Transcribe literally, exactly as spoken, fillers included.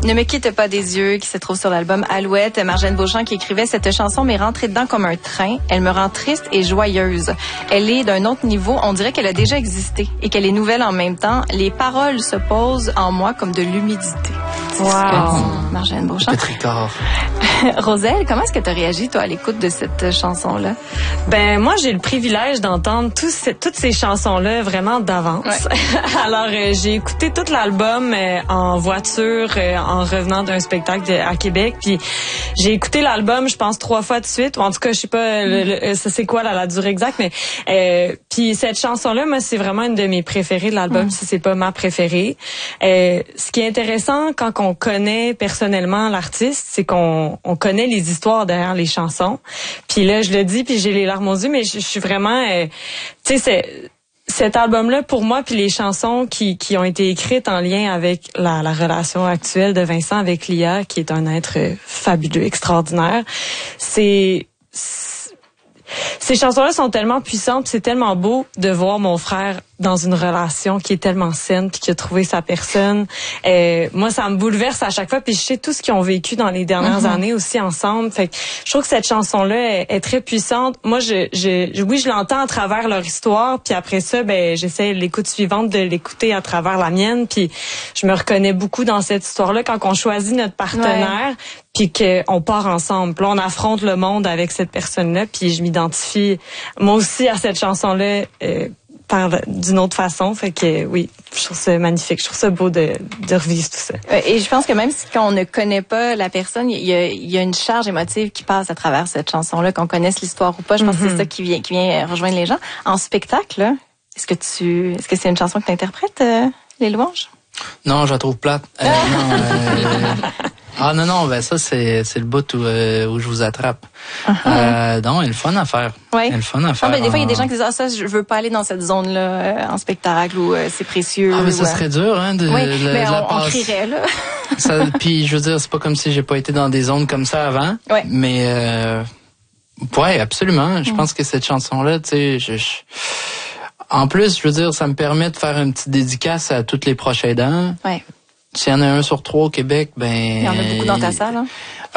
Ne me quitte pas des yeux, qui se trouve sur l'album Alouette. Marjane Beauchamp qui écrivait cette chanson m'est rentrée dedans comme un train. Elle me rend triste et joyeuse. Elle est d'un autre niveau. On dirait qu'elle a déjà existé et qu'elle est nouvelle en même temps. Les paroles se posent en moi comme de l'humidité. Wow. Marjane Beauchamp. Pétricard. Roselle, comment est-ce que tu as réagi, toi, à l'écoute de cette chanson-là? Ben, moi, j'ai le privilège d'entendre tous ces, toutes ces chansons-là vraiment d'avance. Ouais. Alors, euh, j'ai écouté tout l'album euh, en voiture, euh, en revenant d'un spectacle de, à Québec. Puis, j'ai écouté l'album, je pense, trois fois de suite. Ou en tout cas, je sais pas, le, le, ça c'est quoi la, la durée exacte, mais euh, puis cette chanson-là, moi, c'est vraiment une de mes préférées de l'album, mm. si c'est pas ma préférée. Euh, ce qui est intéressant quand on connaît personnellement l'artiste, c'est qu'on on connaît les histoires derrière les chansons. Puis là, je le dis, puis j'ai les larmes aux yeux, mais je, je suis vraiment, euh, tu sais, c'est cet album-là, pour moi, puis les chansons qui, qui ont été écrites en lien avec la, la relation actuelle de Vincent avec Lia, qui est un être fabuleux, extraordinaire, c'est... Ces chansons-là sont tellement puissantes, c'est tellement beau de voir mon frère dans une relation qui est tellement saine puis qui a trouvé sa personne. Euh, moi, ça me bouleverse à chaque fois. Puis je sais tout ce qu'ils ont vécu dans les dernières mm-hmm. années aussi ensemble. Fait que je trouve que cette chanson-là est, est très puissante. Moi, je, je, oui, je l'entends à travers leur histoire. Puis après ça, ben, j'essaie l'écoute suivante de l'écouter à travers la mienne. Puis je me reconnais beaucoup dans cette histoire-là quand on choisit notre partenaire. Ouais. Puis qu'on part ensemble. Puis là, on affronte le monde avec cette personne-là. Puis je m'identifie moi aussi à cette chanson-là euh, par d'une autre façon. Fait que oui, je trouve ça magnifique. Je trouve ça beau de, de revivre tout ça. Et je pense que même si on ne connaît pas la personne, il y a, il y a une charge émotive qui passe à travers cette chanson-là, qu'on connaisse l'histoire ou pas. Je pense mm-hmm. que c'est ça qui vient, qui vient rejoindre les gens. En spectacle, là, est-ce que tu, est-ce que c'est une chanson que tu interprètes, euh, Les Louanges? Non, je la trouve plate. Euh, non, euh, ah non, non, ben ça, c'est, c'est le bout où, euh, où je vous attrape. Uh-huh. Euh, non, il est le fun à faire. Oui. Il est le fun à faire. Ah, ben, des fois, il y a des gens qui disent, ah, ça, je veux pas aller dans cette zone-là, euh, en spectacle, ou euh, c'est précieux. Ah, mais ça ou, serait dur, hein, de, oui, de, mais de on, la on passe. crierait, là. Ça, puis, je veux dire, c'est pas comme si j'ai pas été dans des zones comme ça avant. Oui. Mais, euh, ouais, absolument. Je mm. pense que cette chanson-là, tu sais, je, je, en plus, je veux dire, ça me permet de faire une petite dédicace à tous les proches aidants. Oui. S'il y en a un sur trois au Québec, ben... Il y en a beaucoup dans ta salle, hein?